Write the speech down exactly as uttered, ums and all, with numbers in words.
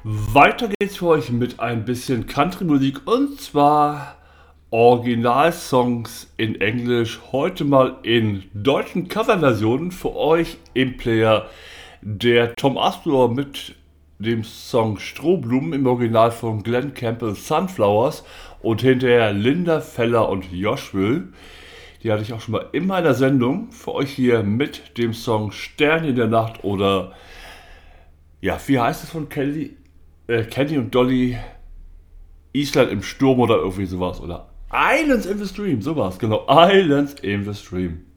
Weiter geht's für euch mit ein bisschen Country-Musik und zwar Originalsongs in Englisch. Heute mal in deutschen Coverversionen für euch im Player. Der Tom Astor mit dem Song Strohblumen im Original von Glenn Campbell Sunflowers und hinterher Linda Feller und Josh Will. Die hatte ich auch schon mal in meiner Sendung für euch hier mit dem Song Stern in der Nacht oder ja, wie heißt es von Kelly? Äh, Kenny und Dolly, Island im Sturm oder irgendwie sowas. Oder Islands in the Stream, sowas, genau. Islands in the Stream.